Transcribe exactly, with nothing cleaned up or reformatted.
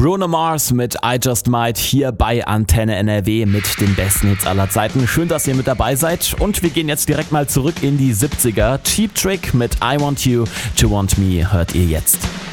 Bruno Mars mit I Just Might hier bei Antenne N R W mit den besten Hits aller Zeiten. Schön, dass ihr mit dabei seid und wir gehen jetzt direkt mal zurück in die siebziger. Cheap Trick mit I Want You to Want Me hört ihr jetzt.